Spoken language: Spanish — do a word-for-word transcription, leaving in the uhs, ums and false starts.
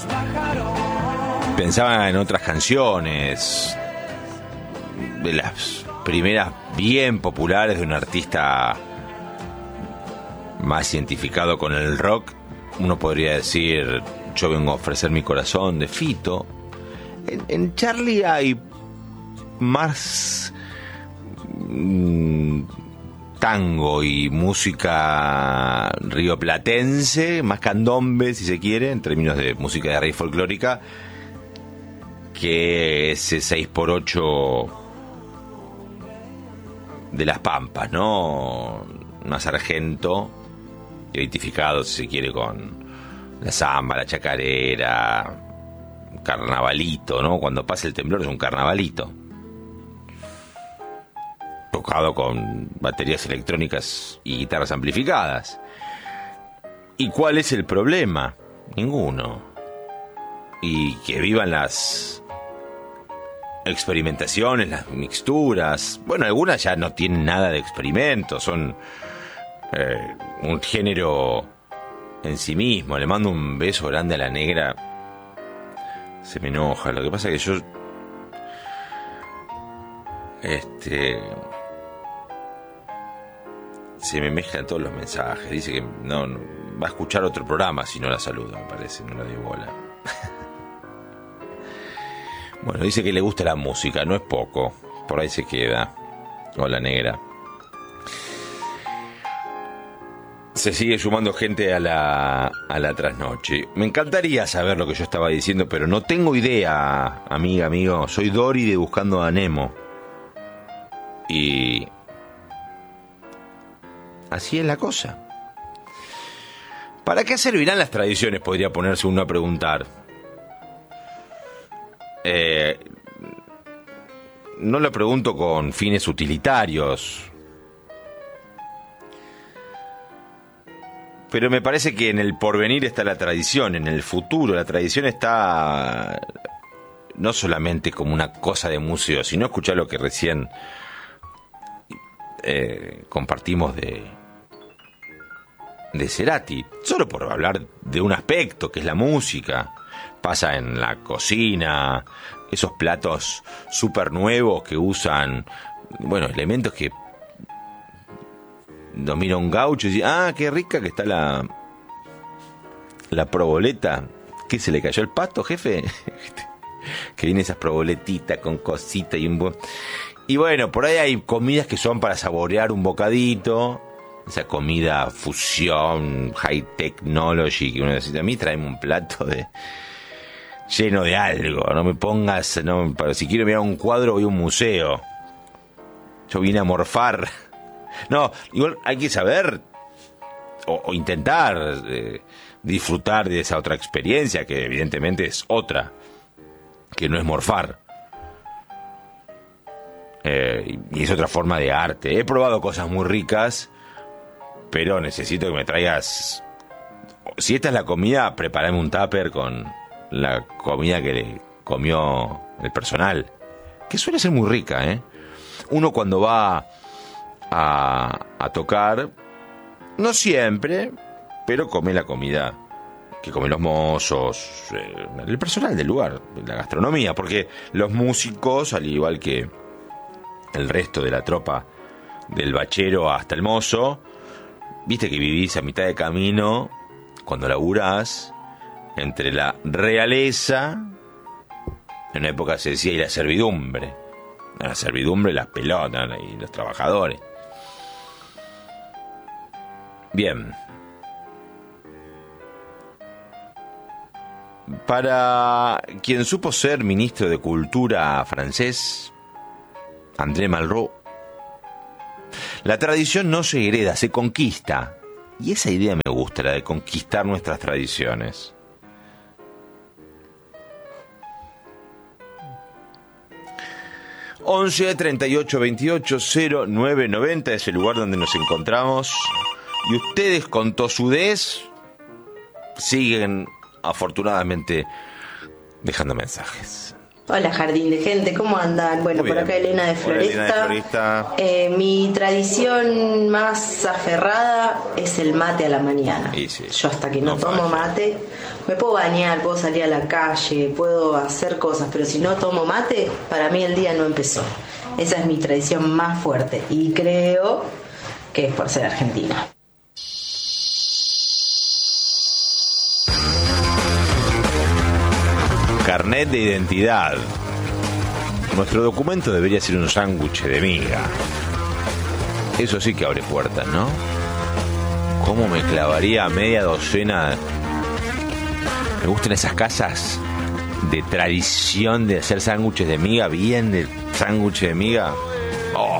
Pensaba en otras canciones, de las primeras bien populares de un artista más identificado con el rock. Uno podría decir Yo vengo a ofrecer mi corazón, de Fito. En, en Charlie hay más mmm, tango y música rioplatense, más candombe si se quiere, en términos de música de raíz folclórica, que ese seis por ocho de las Pampas, ¿no? Una Sargento, identificado si se quiere con la samba, la chacarera, carnavalito, ¿no? Cuando pasa el temblor es un carnavalito, tocado con baterías electrónicas y guitarras amplificadas. ¿Y cuál es el problema? Ninguno. Y que vivan las experimentaciones, las mixturas. Bueno, algunas ya no tienen nada de experimento, son eh, un género en sí mismo. Le mando un beso grande a la negra. Se me enoja. Lo que pasa es que yo este se me mezclan todos los mensajes. Dice que no, no va a escuchar otro programa si no la saludo, me parece, no la doy bola. Bueno, dice que le gusta la música, no es poco. Por ahí se queda. Hola, negra. Se sigue sumando gente a la, a la trasnoche. Me encantaría saber lo que yo estaba diciendo, pero no tengo idea, amiga, amigo. Soy Dory de Buscando a Nemo. Y así es la cosa. ¿Para qué servirán las tradiciones? Podría ponerse uno a preguntar. Eh, no lo pregunto con fines utilitarios, pero me parece que en el porvenir está la tradición, en el futuro la tradición está no solamente como una cosa de museo, sino escuchar lo que recién eh, compartimos de de Cerati, solo por hablar de un aspecto que es la música. Pasa en la cocina, esos platos súper nuevos que usan, bueno, elementos que domina un gaucho y dice, ah, qué rica que está la la proboleta. ¿Qué, se le cayó el pasto, jefe? Que vienen esas proboletitas con cosita y un buen... Y bueno, por ahí hay comidas que son para saborear un bocadito, esa comida fusión, high technology, que uno dice, a mí tráeme un plato de lleno de algo, no me pongas, no, para, si quiero mirar un cuadro voy a un museo, yo vine a morfar. No, igual hay que saber o, o intentar eh, disfrutar de esa otra experiencia, que evidentemente es otra, que no es morfar, eh, y es otra forma de arte. He probado cosas muy ricas, pero necesito que me traigas, si esta es la comida, prepárame un tupper con la comida que le comió el personal, que suele ser muy rica, ¿eh? Uno cuando va a, a tocar, no siempre, pero come la comida que comen los mozos, eh, el personal del lugar, la gastronomía, porque los músicos, al igual que el resto de la tropa, del bachero hasta el mozo, viste que vivís a mitad de camino cuando laburás entre la realeza, en una época se decía, y la servidumbre. La servidumbre, las pelotas y los trabajadores. Bien. Para quien supo ser ministro de Cultura francés, André Malraux, la tradición no se hereda, se conquista. Y esa idea me gusta, la de conquistar nuestras tradiciones. once, treinta y ocho, veintiocho, cero nueve noventa es el lugar donde nos encontramos. Y ustedes, con tosudez, siguen afortunadamente dejando mensajes. Hola Jardín de Gente, ¿cómo andan? Bueno, por acá Elena de Floresta. Hola, Elena de Floresta. Eh, mi tradición más aferrada es el mate a la mañana. Sí, sí. Yo hasta que no, No tomo falla. mate, me puedo bañar, puedo salir a la calle, puedo hacer cosas, pero si no tomo mate, para mí el día no empezó. Esa es mi tradición más fuerte y creo que es por ser argentina. Carnet de identidad. Nuestro documento debería ser un sándwich de miga. Eso sí que abre puertas, ¿no? ¿Cómo me clavaría media docena? Me gustan esas casas de tradición de hacer sándwiches de miga, bien de sándwich de miga. Oh,